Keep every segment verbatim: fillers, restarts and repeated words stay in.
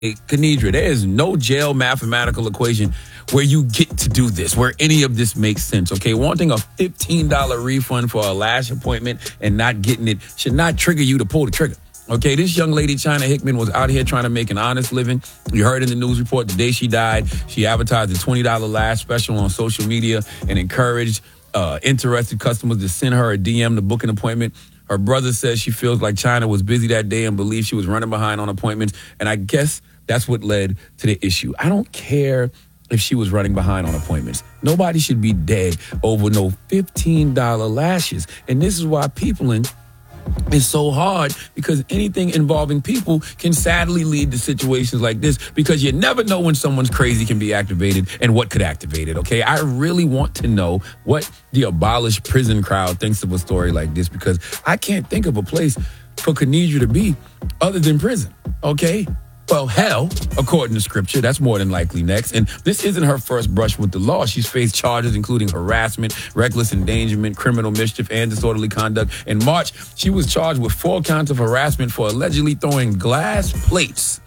Kenidra, there is no jail mathematical equation where you get to do this, where any of this makes sense, okay? Wanting a fifteen dollars refund for a lash appointment and not getting it should not trigger you to pull the trigger, okay? This young lady, China Hickman, was out here trying to make an honest living. You heard in the news report the day she died, she advertised a twenty dollars lash special on social media and encouraged uh, interested customers to send her a D M to book an appointment. Her brother says she feels like China was busy that day and believes she was running behind on appointments, and I guess that's what led to the issue. I don't care if she was running behind on appointments. Nobody should be dead over no fifteen dollars lashes. And this is why peopling is so hard, because anything involving people can sadly lead to situations like this, because you never know when someone's crazy can be activated and what could activate it, okay? I really want to know what the abolished prison crowd thinks of a story like this, because I can't think of a place for Kenidra to be other than prison, okay? Well, hell, according to scripture, that's more than likely next. And this isn't her first brush with the law. She's faced charges including harassment, reckless endangerment, criminal mischief, and disorderly conduct. In March, she was charged with four counts of harassment for allegedly throwing glass plates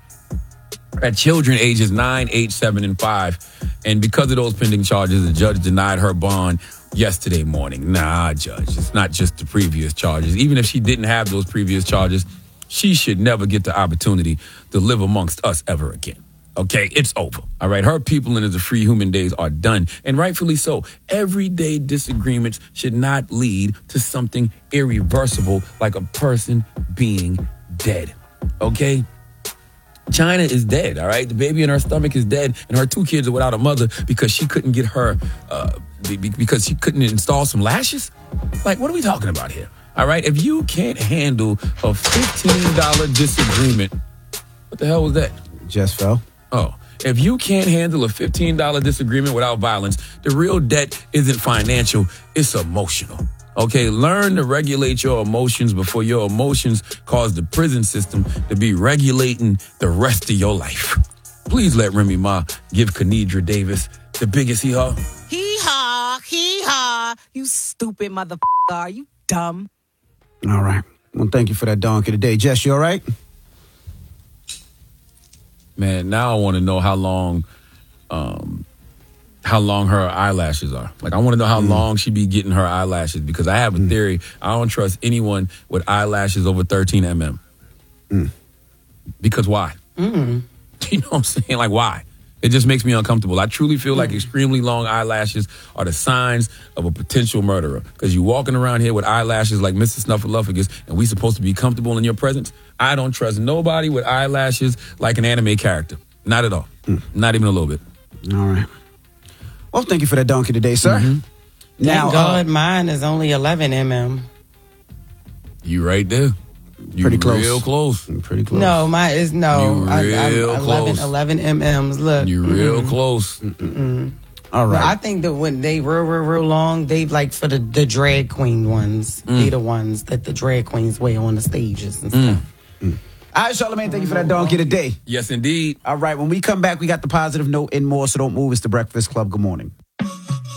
at children ages nine, eight, seven, and five. And because of those pending charges, the judge denied her bond yesterday morning. Nah, judge, it's not just the previous charges. Even if she didn't have those previous charges, she should never get the opportunity to live amongst us ever again. Okay, it's over. All right, her people and the free human days are done, and rightfully so. Everyday disagreements should not lead to something irreversible like a person being dead. Okay? China is dead, all right? The baby in her stomach is dead, and her two kids are without a mother because she couldn't get her, uh, because she couldn't install some lashes? Like, what are we talking about here? All right, if you can't handle a fifteen dollars disagreement, what the hell was that? Just fell. Oh, if you can't handle a fifteen dollars disagreement without violence, the real debt isn't financial, it's emotional. Okay, learn to regulate your emotions before your emotions cause the prison system to be regulating the rest of your life. Please let Remy Ma give Kenidra Davis the biggest hee-haw. Hee-haw, hee-haw, you stupid motherfucker, are you dumb? All right. Well, thank you for that donkey today. Jess, you all right? Man, now I want to know how long um, how long her eyelashes are. Like, I want to know how mm. long she be getting her eyelashes, because I have a mm. theory. I don't trust anyone with eyelashes over thirteen millimeters. Mm. Because why? Mm. You know what I'm saying? Like, why? It just makes me uncomfortable. I truly feel like extremely long eyelashes are the signs of a potential murderer. Because you walking around here with eyelashes like Mister Snuffleupagus, and we supposed to be comfortable in your presence. I don't trust nobody with eyelashes like an anime character. Not at all. Mm. Not even a little bit. All right. Well, thank you for that donkey today, sir. Mm-hmm. Now, Thank God, uh, mine is only eleven millimeters. You right there. You pretty close. Real close. Pretty close. No, mine is no. You I, real I'm close. eleven, eleven millimeters. Look. You real mm-hmm. close. Mm-mm. All right. Well, I think that when they real, real, real long, they like for the, the drag queen ones. Mm. They the ones that the drag queens wear on the stages and mm. stuff. Mm. All right, Charlamagne, thank you for that donkey today. Yes, indeed. All right, when we come back, we got the positive note and more, so don't move. It's the Breakfast Club. Good morning.